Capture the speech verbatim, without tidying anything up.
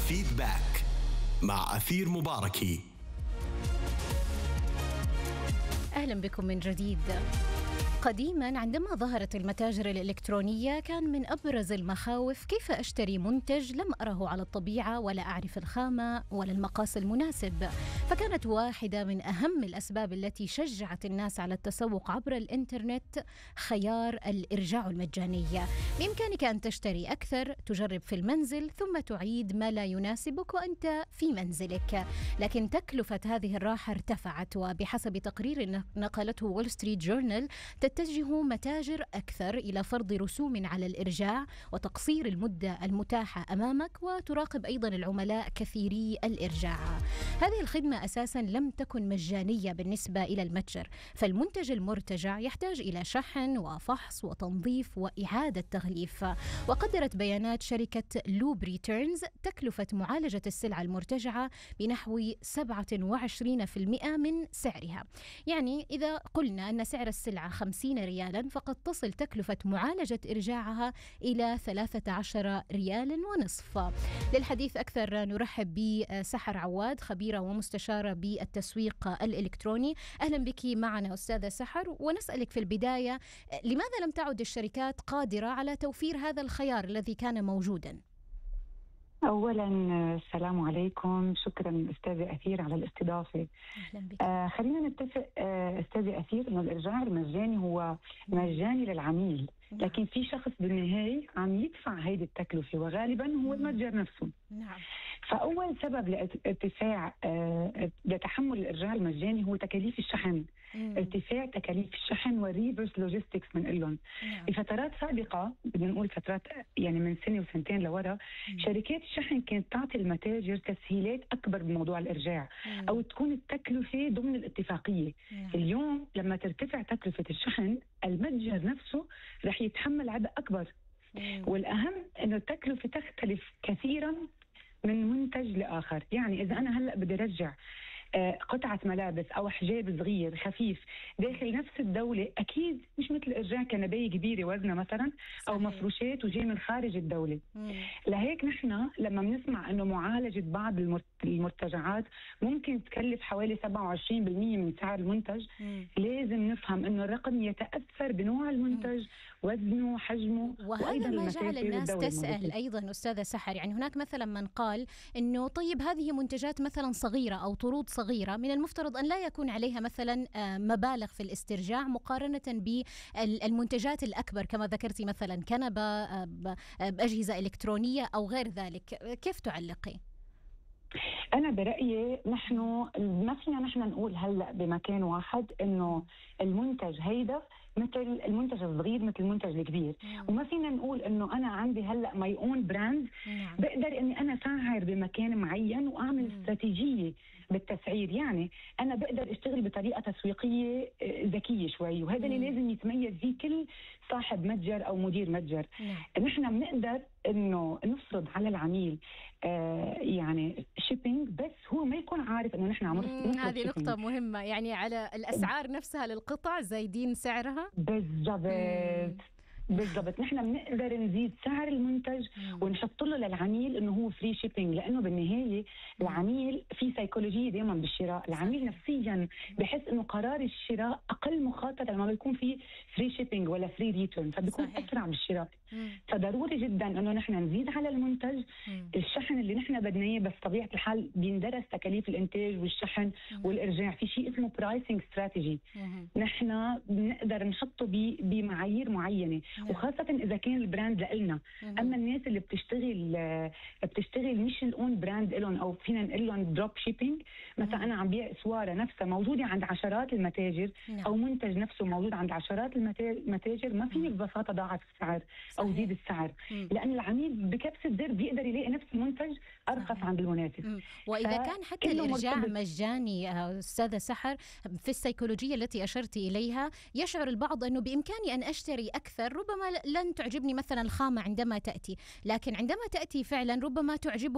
فيدباك مع أثير مباركي. أهلا بكم من جديد. قديما عندما ظهرت المتاجر الإلكترونية كان من أبرز المخاوف كيف أشتري منتج لم أره على الطبيعة ولا أعرف الخامة ولا المقاس المناسب، فكانت واحدة من أهم الأسباب التي شجعت الناس على التسوق عبر الإنترنت خيار الإرجاع المجاني. بإمكانك أن تشتري أكثر، تجرب في المنزل ثم تعيد ما لا يناسبك وأنت في منزلك. لكن تكلفة هذه الراحة ارتفعت، وبحسب تقرير نقلته وول ستريت جورنال تتجه متاجر أكثر إلى فرض رسوم على الإرجاع وتقصير المدة المتاحة أمامك، وتراقب أيضا العملاء كثيري الإرجاع. هذه الخدمة أساسا لم تكن مجانية بالنسبة إلى المتجر، فالمنتج المرتجع يحتاج إلى شحن وفحص وتنظيف وإعادة تغليف. وقدرت بيانات شركة لوب ريتيرنز تكلفة معالجة السلعة المرتجعة بنحو سبعة وعشرين بالمئة من سعرها. يعني إذا قلنا أن سعر السلعة خمسين ريالا، فقد تصل تكلفة معالجة إرجاعها إلى ثلاثة عشر ريال ونصف. للحديث أكثر نرحب بسحر عواد، خبيرة ومستشارة بالتسويق الإلكتروني. أهلا بك معنا أستاذة سحر، ونسألك في البداية لماذا لم تعد الشركات قادرة على توفير هذا الخيار الذي كان موجودا؟ أولا السلام عليكم، شكرا أستاذة أثير على الاستضافة. أهلا بك. آه خلينا نتفق آه أستاذة أثير أنه الإرجاع المجاني هو مجاني للعميل، لكن في شخص بالنهاية عم يدفع هيدي التكلفة، وغالبا هو المتجر نفسه. نعم. فأول سبب لارتفاع آه لتحمل الإرجاع المجاني هو تكاليف الشحن. مم. ارتفاع تكاليف الشحن والريفرس لوجيستكس من لهم. نعم. بفترات سابقة، بدنا نقول فترات يعني من سنة وسنتين لورا، مم. شركات الشحن كانت تعطي المتاجر تسهيلات أكبر بموضوع الإرجاع، مم. أو تكون التكلفة ضمن الاتفاقية. مم. اليوم لما ترتفع تكلفة الشحن، المتجر نفسه رح يتحمل عبء أكبر. مم. والأهم أنه التكلفة تختلف كثيرا من منتج لآخر. يعني إذا أنا هلأ بدي أرجع قطعة ملابس أو حجاب صغير خفيف داخل نفس الدولة، أكيد مش مثل إرجاع كنباية كبيرة وزنها مثلا أو صحيح. مفروشات وجاي من خارج الدولة. مم. لهيك نحن لما بنسمع أنه معالجة بعض المرتجعات ممكن تكلف حوالي سبعة وعشرين بالمئة من سعر المنتج، مم. لازم نفهم أنه الرقم يتأثر بنوع المنتج، مم. وزنه، حجمه، وهذا ما جعل الناس تسأل أيضا أستاذة سحر. يعني هناك مثلا من قال أنه طيب هذه منتجات مثلا صغيرة أو طرود صغيرة، من المفترض أن لا يكون عليها مثلا مبالغ في الاسترجاع مقارنة بالمنتجات الأكبر كما ذكرتي، مثلا كنبة، بأجهزة إلكترونية أو غير ذلك. كيف تعلقي؟ أنا برأيي نحن ما فينا نحن نقول هلأ بمكان واحد إنه المنتج هيدا مثل المنتج الصغير مثل المنتج الكبير، مم. وما فينا نقول انه انا عندي هلا ماي اون براند، بقدر اني انا اسعر بمكان معين واعمل مم. استراتيجيه بالتسعير. يعني انا بقدر اشتغل بطريقه تسويقيه ذكيه شوي، وهذا اللي لازم يتميز فيه كل صاحب متجر او مدير متجر. مم. نحن بنقدر انه نفرض على العميل آه يعني شيبينج، بس هو ما يكون عارف انه نحن عم نفرض. هذه نقطة مهمة، يعني على الاسعار نفسها للقطع زايدين سعرها. بالضبط بالضبط. نحن بنقدر نزيد سعر المنتج ونحط له للعميل انه هو فري شيبينج، لانه بالنهايه العميل في سيكولوجيه دائما بالشراء. العميل نفسيا بحس انه قرار الشراء اقل مخاطره لما بيكون في فري شيبينج ولا فري ريتيرن، فبيكون صحيح. اسرع بالشراء. مم. فضروري جدا انه نحن نزيد على المنتج مم. الشحن اللي نحن بدنا اياه، بس طبيعه الحال بيندرس تكاليف الانتاج والشحن مم. والارجاع. في شيء اسمه برايسنج استراتيجي، نحن بنقدر نحطه بمعايير معينه، نعم. وخاصة إذا كان البراند لإلنا. أما الناس اللي بتشتغل بتشتغل مش الأون براند إلهم، أو فينا نقول لهم دروب شيبينج. مثلا أنا عم بيع سوارة نفسها موجودة عند عشرات المتاجر، نعم. أو منتج نفسه موجود عند عشرات المتاجر، ما فيني ببساطة ضاعف السعر أو زيد السعر، مم. لأن العميل بكبسة زر بيقدر يلاقي نفس المنتج أرخص صحيح. عند المنافس. مم. وإذا كان حتى الإرجاع مرتبط. مجاني أستاذة سحر، في السيكولوجية التي أشرتي إليها يشعر البعض أنه بإمكاني أن أشتري أكثر، ربما لن تعجبني مثلا الخامة عندما تأتي، لكن عندما تأتي فعلا ربما تعجبه